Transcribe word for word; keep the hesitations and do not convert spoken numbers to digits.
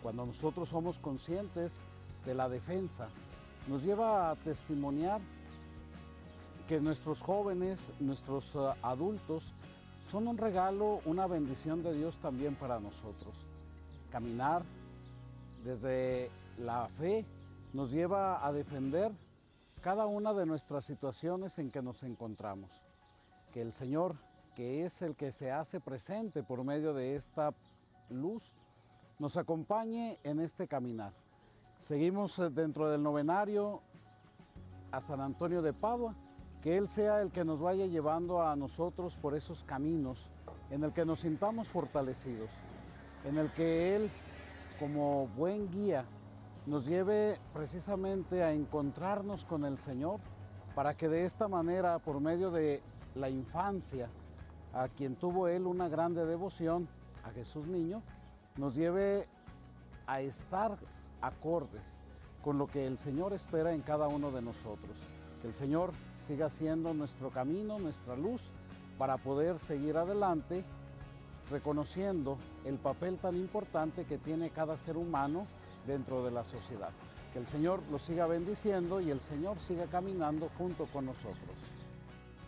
cuando nosotros somos conscientes de la defensa, nos lleva a testimoniar que nuestros jóvenes, nuestros uh, adultos, son un regalo, una bendición de Dios también para nosotros. Caminar desde la fe nos lleva a defender cada una de nuestras situaciones en que nos encontramos. Que el Señor, que es el que se hace presente por medio de esta luz, nos acompañe en este caminar. Seguimos dentro del novenario a San Antonio de Padua, que Él sea el que nos vaya llevando a nosotros por esos caminos en el que nos sintamos fortalecidos, en el que Él, como buen guía, nos lleve precisamente a encontrarnos con el Señor, para que de esta manera, por medio de la infancia, a quien tuvo Él una grande devoción, a Jesús Niño, nos lleve a estar acordes con lo que el Señor espera en cada uno de nosotros. Que el Señor siga siendo nuestro camino, nuestra luz, para poder seguir adelante, reconociendo el papel tan importante que tiene cada ser humano dentro de la sociedad. Que el Señor los siga bendiciendo y el Señor siga caminando junto con nosotros.